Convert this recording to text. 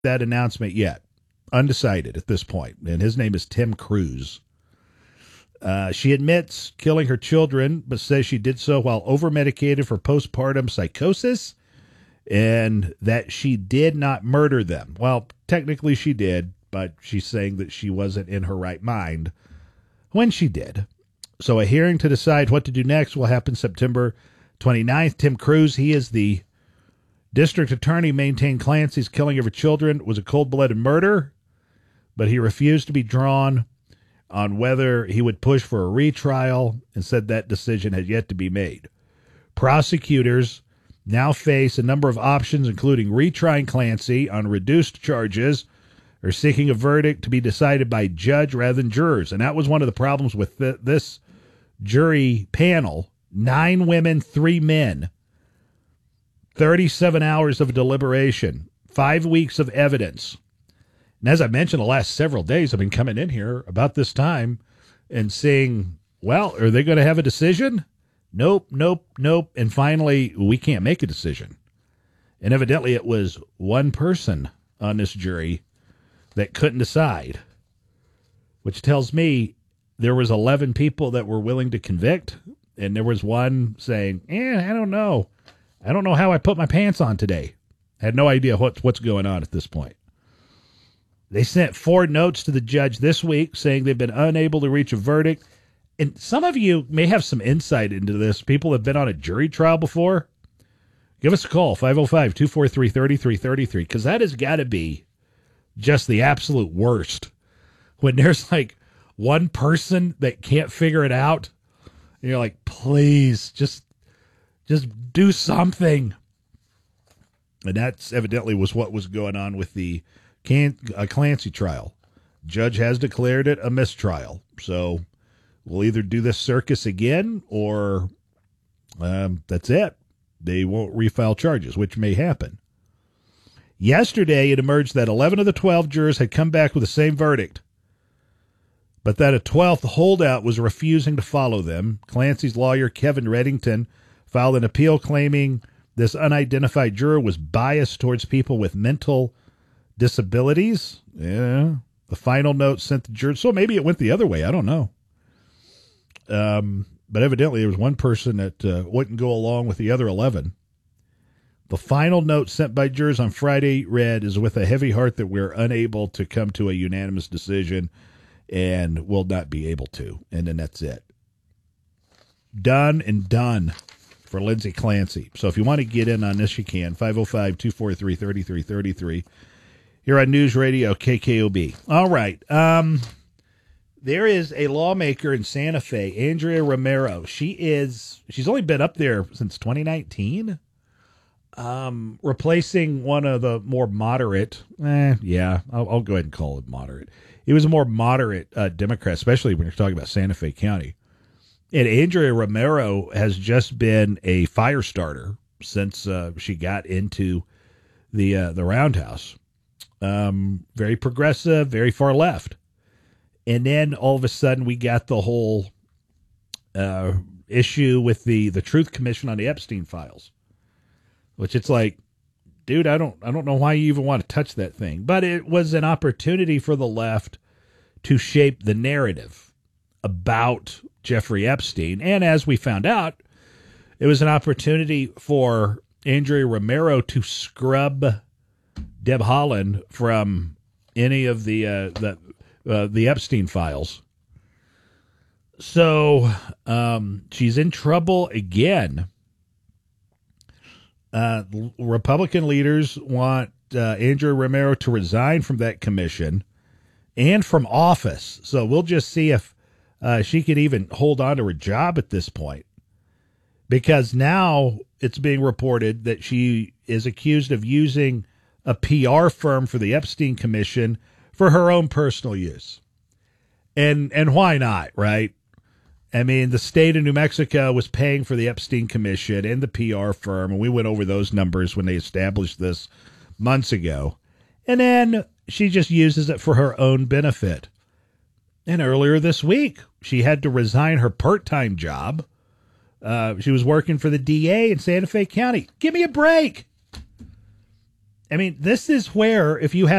that announcement yet. Undecided at this point, and his name is Tim Cruz. She admits killing her children, but says she did so while over-medicated for postpartum psychosis, and that she did not murder them. Well, technically she did, but she's saying that she wasn't in her right mind when she did. So a hearing to decide what to do next will happen September 29th. Tim Cruz, he is the district attorney, maintained Clancy's killing of her children was a cold-blooded murder, but he refused to be drawn on whether he would push for a retrial and said that decision had yet to be made. Prosecutors now face a number of options, including retrying Clancy on reduced charges or seeking a verdict to be decided by judge rather than jurors. And that was one of the problems with this jury panel. 9 women, 3 men, 37 hours of deliberation, 5 weeks of evidence. And as I mentioned, the last several days I've been coming in here about this time and saying, well, are they going to have a decision? Nope. And finally, we can't make a decision. And evidently it was one person on this jury that couldn't decide, which tells me there was 11 people that were willing to convict, and there was one saying, I don't know. I don't know how I put my pants on today. I had no idea what's going on at this point. They sent 4 notes to the judge this week saying they've been unable to reach a verdict. And some of you may have some insight into this. People have been on a jury trial before. Give us a call, 505-243-3333, because that has got to be just the absolute worst. When there's like one person that can't figure it out, and you're like, please, just do something. And that's evidently was what was going on with the Clancy trial. Judge has declared it a mistrial. So we'll either do this circus again or that's it. They won't refile charges, which may happen. Yesterday, it emerged that 11 of the 12 jurors had come back with the same verdict, but that a 12th holdout was refusing to follow them. Clancy's lawyer, Kevin Reddington, filed an appeal claiming this unidentified juror was biased towards people with mental disabilities. Yeah. The final note sent the jurors. So maybe it went the other way. I don't know. But evidently there was one person that wouldn't go along with the other 11. The final note sent by jurors on Friday read, "Is with a heavy heart that we're unable to come to a unanimous decision and will not be able to." And then that's it. Done and done for Lindsay Clancy. So if you want to get in on this, you can. 505-243-3333 here on News Radio KKOB. All right. There is a lawmaker in Santa Fe, Andrea Romero. She's only been up there since 2019, replacing one of the more moderate. I'll go ahead and call it moderate. It was a more moderate Democrat, especially when you're talking about Santa Fe County. And Andrea Romero has just been a fire starter since she got into the Roundhouse. Very progressive, very far left. And then all of a sudden we got the whole issue with the Truth Commission on the Epstein files, which it's like, dude, I don't know why you even want to touch that thing. But it was an opportunity for the left to shape the narrative about Jeffrey Epstein. And as we found out, it was an opportunity for Andrea Romero to scrub Deb Haaland from any of the Epstein files. So she's in trouble again. Republican leaders want Andrea Romero to resign from that commission and from office. So we'll just see if she can even hold on to her job at this point, because now it's being reported that she is accused of using a PR firm for the Epstein Commission for her own personal use. And why not, right? I mean, the state of New Mexico was paying for the Epstein Commission and the PR firm, and we went over those numbers when they established this months ago. And then she just uses it for her own benefit. And earlier this week, she had to resign her part-time job. She was working for the DA in Santa Fe County. Give me a break. I mean, this is where if you had